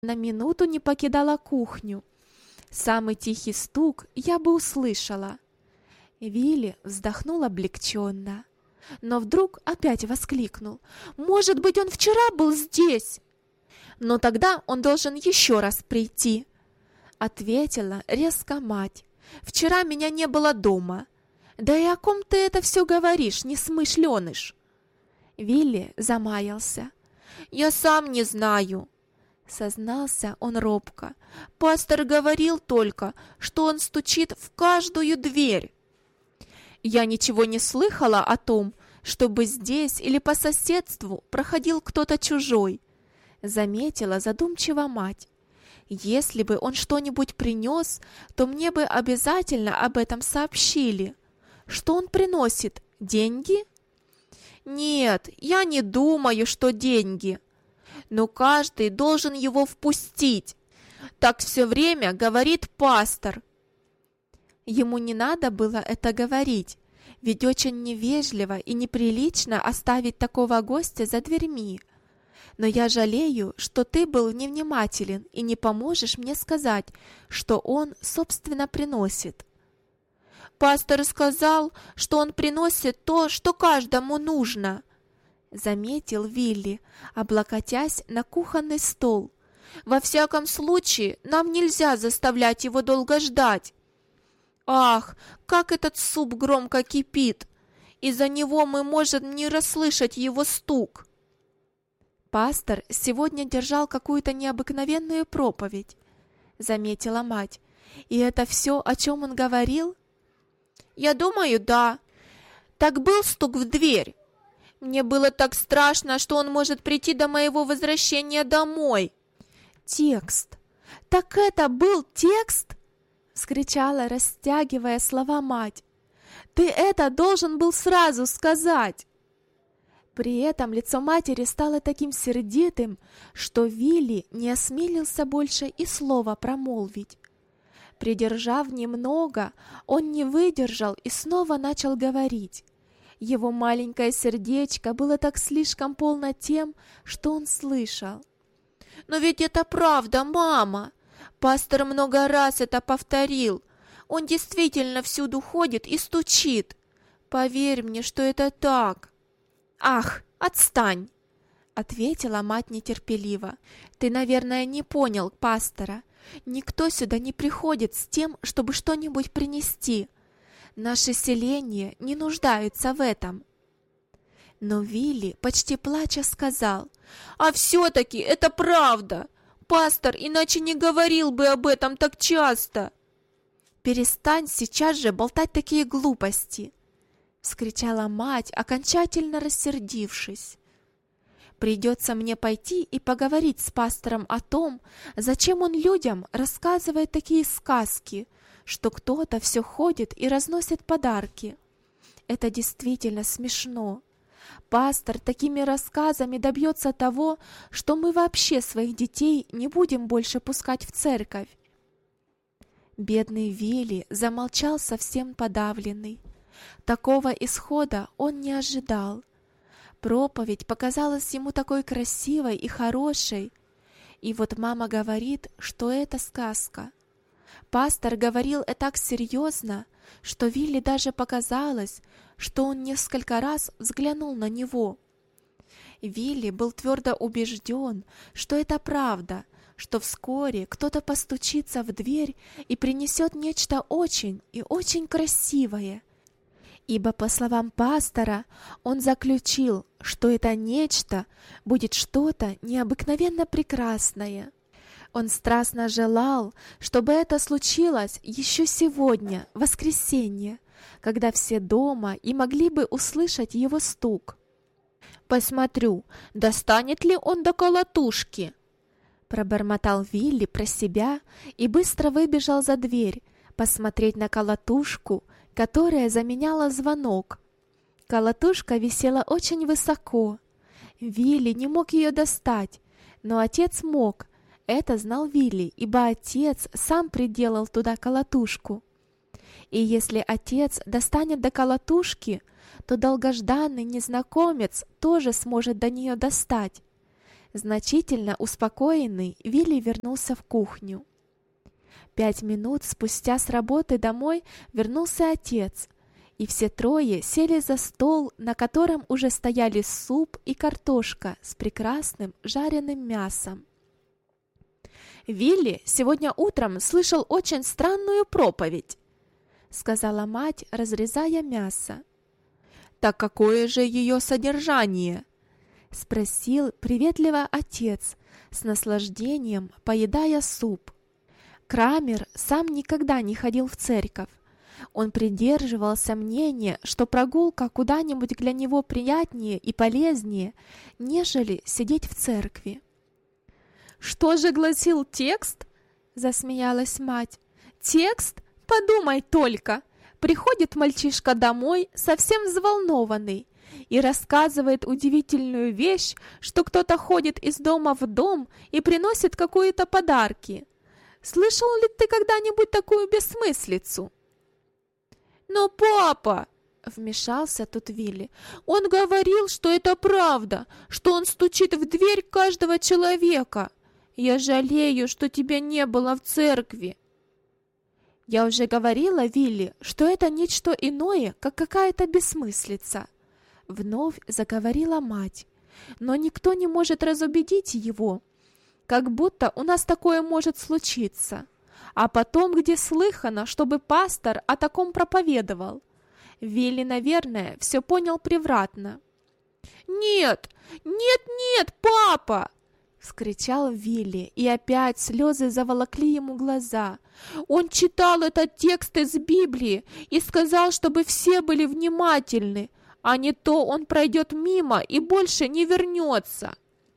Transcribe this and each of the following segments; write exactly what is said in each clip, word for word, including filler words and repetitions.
на минуту не покидала кухню. Самый тихий стук я бы услышала. Вилли вздохнул облегченно, но вдруг опять воскликнул: «Может быть, он вчера был здесь?» «Но тогда он должен еще раз прийти», — ответила резко мать. «Вчера меня не было дома. Да и о ком ты это все говоришь, несмышленыш?» Вилли замаялся. «Я сам не знаю», — сознался он робко. «Пастор говорил только, что он стучит в каждую дверь». «Я ничего не слыхала о том, чтобы здесь или по соседству проходил кто-то чужой», — заметила задумчиво мать. «Если бы он что-нибудь принес, то мне бы обязательно об этом сообщили. Что он приносит? Деньги?» «Нет, я не думаю, что деньги. Но каждый должен его впустить. Так все время говорит пастор». Ему не надо было это говорить, ведь очень невежливо и неприлично оставить такого гостя за дверьми. Но я жалею, что ты был невнимателен и не поможешь мне сказать, что он, собственно, приносит. «Пастор сказал, что он приносит то, что каждому нужно», — заметил Вилли, облокотясь на кухонный стол. «Во всяком случае, нам нельзя заставлять его долго ждать. Ах, как этот суп громко кипит! Из-за него мы можем не расслышать его стук». «Пастор сегодня держал какую-то необыкновенную проповедь», — заметила мать. «И это все, о чем он говорил?» «Я думаю, да. Так был стук в дверь. Мне было так страшно, что он может прийти до моего возвращения домой». «Текст! Так это был текст?» — вскричала, растягивая слова мать. «Ты это должен был сразу сказать!» При этом лицо матери стало таким сердитым, что Вилли не осмелился больше и слова промолвить. Придержав немного, он не выдержал и снова начал говорить. Его маленькое сердечко было так слишком полно тем, что он слышал. «Но ведь это правда, мама! Пастор много раз это повторил. Он действительно всюду ходит и стучит. Поверь мне, что это так». «Ах, отстань!» — ответила мать нетерпеливо. «Ты, наверное, не понял пастора. Никто сюда не приходит с тем, чтобы что-нибудь принести. Наши селения не нуждаются в этом». Но Вилли, почти плача, сказал: «А все-таки это правда! Пастор иначе не говорил бы об этом так часто». «Перестань сейчас же болтать такие глупости!» — вскричала мать, окончательно рассердившись. «Придется мне пойти и поговорить с пастором о том, зачем он людям рассказывает такие сказки, что кто-то все ходит и разносит подарки. Это действительно смешно. Пастор такими рассказами добьется того, что мы вообще своих детей не будем больше пускать в церковь». Бедный Вилли замолчал совсем подавленный. Такого исхода он не ожидал. Проповедь показалась ему такой красивой и хорошей. И вот мама говорит, что это сказка. Пастор говорил это так серьезно, что Вилли даже показалось, что он несколько раз взглянул на него. Вилли был твердо убежден, что это правда, что вскоре кто-то постучится в дверь и принесет нечто очень и очень красивое. Ибо, по словам пастора, он заключил, что это нечто будет что-то необыкновенно прекрасное. Он страстно желал, чтобы это случилось еще сегодня, в воскресенье, когда все дома и могли бы услышать его стук. «Посмотрю, достанет ли он до колотушки», — пробормотал Вилли про себя и быстро выбежал за дверь, посмотреть на колотушку, которая заменяла звонок. Колотушка висела очень высоко. Вилли не мог ее достать, но отец мог. Это знал Вилли, ибо отец сам приделал туда колотушку. И если отец достанет до колотушки, то долгожданный незнакомец тоже сможет до нее достать. Значительно успокоенный, Вилли вернулся в кухню. Пять минут спустя с работы домой вернулся отец, и все трое сели за стол, на котором уже стояли суп и картошка с прекрасным жареным мясом. «Вилли сегодня утром слышал очень странную проповедь», — сказала мать, разрезая мясо. «Так какое же ее содержание?» — спросил приветливо отец, с наслаждением поедая суп. Крамер сам никогда не ходил в церковь. Он придерживался мнения, что прогулка куда-нибудь для него приятнее и полезнее, нежели сидеть в церкви. «Что же гласил текст?» — засмеялась мать. «Текст? Подумай только! Приходит мальчишка домой, совсем взволнованный, и рассказывает удивительную вещь, что кто-то ходит из дома в дом и приносит какие-то подарки. Слышал ли ты когда-нибудь такую бессмыслицу?» «Но папа!» — вмешался тут Вилли. «Он говорил, что это правда, что он стучит в дверь каждого человека. Я жалею, что тебя не было в церкви». «Я уже говорила, Вилли, что это нечто иное, как какая-то бессмыслица», — вновь заговорила мать. «Но никто не может разубедить его. Как будто у нас такое может случиться. А потом, где слыхано, чтобы пастор о таком проповедовал?» Вилли, наверное, все понял превратно. «Нет, нет, нет, папа!» — вскричал Вилли, и опять слезы заволокли ему глаза. «Он читал этот текст из Библии и сказал, чтобы все были внимательны, а не то он пройдет мимо и больше не вернется».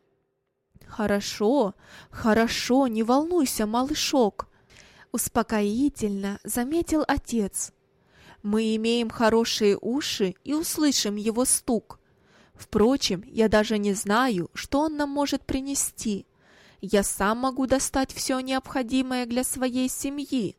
«Хорошо, хорошо, не волнуйся, малышок», — успокоительно заметил отец. «Мы имеем хорошие уши и услышим его стук. Впрочем, я даже не знаю, что он нам может принести. Я сам могу достать все необходимое для своей семьи».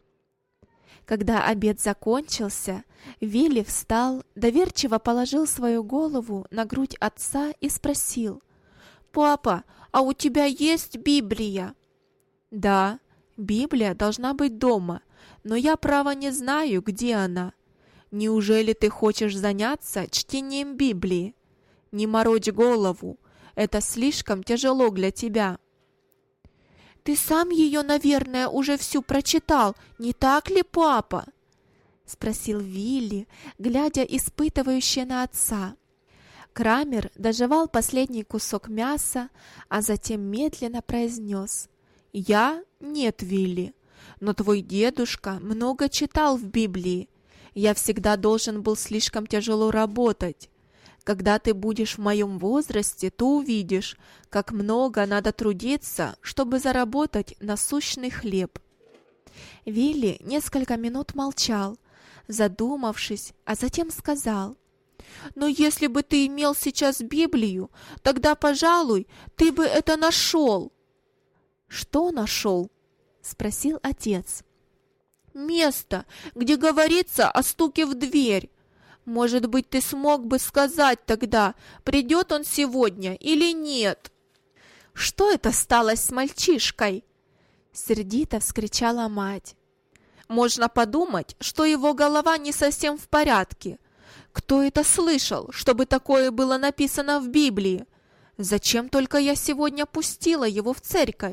Когда обед закончился, Вилли встал, доверчиво положил свою голову на грудь отца и спросил: «Папа, а у тебя есть Библия?» «Да, Библия должна быть дома, но я, право, не знаю, где она. Неужели ты хочешь заняться чтением Библии? Не морочь голову, это слишком тяжело для тебя». «Ты сам ее, наверное, уже всю прочитал, не так ли, папа?» — спросил Вилли, глядя испытывающе на отца. Крамер дожевал последний кусок мяса, а затем медленно произнес: «Я? Нет, Вилли, но твой дедушка много читал в Библии. Я всегда должен был слишком тяжело работать. Когда ты будешь в моем возрасте, то увидишь, как много надо трудиться, чтобы заработать насущный хлеб». Вилли несколько минут молчал, задумавшись, а затем сказал: «Но если бы ты имел сейчас Библию, тогда, пожалуй, ты бы это нашел». «Что нашел?» — спросил отец. «Место, где говорится о стуке в дверь. Может быть, ты смог бы сказать тогда, придет он сегодня или нет?» «Что это стало с мальчишкой?» — сердито вскричала мать. «Можно подумать, что его голова не совсем в порядке. Кто это слышал, чтобы такое было написано в Библии? Зачем только я сегодня пустила его в церковь?»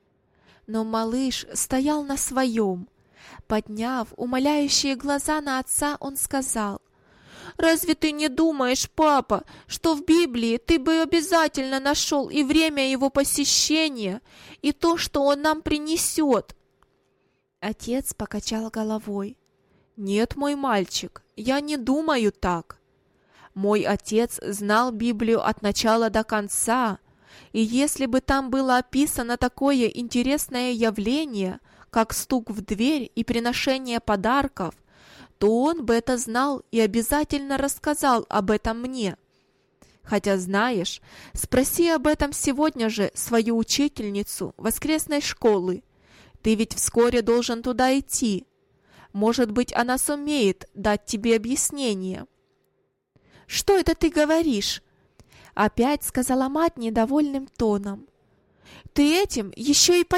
Но малыш стоял на своем. Подняв умоляющие глаза на отца, он сказал: «Разве ты не думаешь, папа, что в Библии ты бы обязательно нашел и время его посещения, и то, что он нам принесет?» Отец покачал головой. «Нет, мой мальчик, я не думаю так. Мой отец знал Библию от начала до конца, и если бы там было описано такое интересное явление, как стук в дверь и приношение подарков, то он бы это знал и обязательно рассказал об этом мне. Хотя, знаешь, спроси об этом сегодня же свою учительницу воскресной школы. Ты ведь вскоре должен туда идти. Может быть, она сумеет дать тебе объяснение». «Что это ты говоришь?» — Опять сказала мать недовольным тоном. «Ты этим еще и